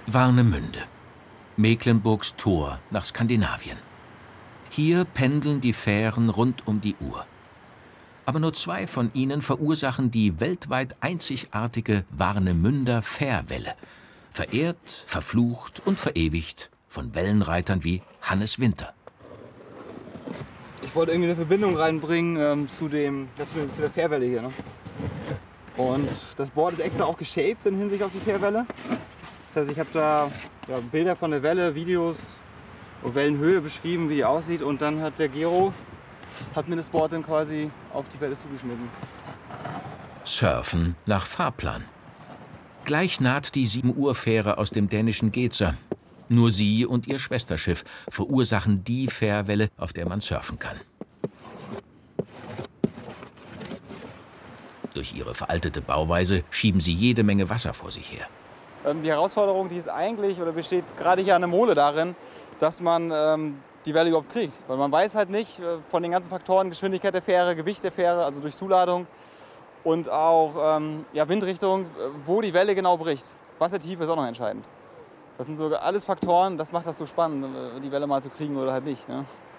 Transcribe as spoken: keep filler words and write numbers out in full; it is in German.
Warnemünde, Mecklenburgs Tor nach Skandinavien. Hier pendeln die Fähren rund um die Uhr. Aber nur zwei von ihnen verursachen die weltweit einzigartige Warnemünder Fährwelle, verehrt, verflucht und verewigt von Wellenreitern wie Hannes Winter. Ich wollte irgendwie eine Verbindung reinbringen ähm, zu, dem, zu, zu der Fährwelle hier. Ne? Und das Board ist extra auch geshaped in Hinsicht auf die Fährwelle. Das heißt, ich habe da ja, Bilder von der Welle, Videos und Wellenhöhe beschrieben, wie die aussieht. Und dann hat der Gero hat mir das Board dann quasi auf die Welle zugeschnitten. Surfen nach Fahrplan. Gleich naht die sieben Uhr Fähre aus dem dänischen Gedser. Nur sie und ihr Schwesterschiff verursachen die Fährwelle, auf der man surfen kann. Durch ihre veraltete Bauweise schieben sie jede Menge Wasser vor sich her. Die Herausforderung, die ist eigentlich oder besteht gerade hier an der Mole darin, dass man ähm, die Welle überhaupt kriegt. Weil man weiß halt nicht äh, von den ganzen Faktoren, Geschwindigkeit der Fähre, Gewicht der Fähre, also durch Zuladung und auch ähm, ja, Windrichtung, wo die Welle genau bricht. Wassertiefe ist auch noch entscheidend. Das sind so alles Faktoren, das macht das so spannend, die Welle mal zu kriegen oder halt nicht. Ne?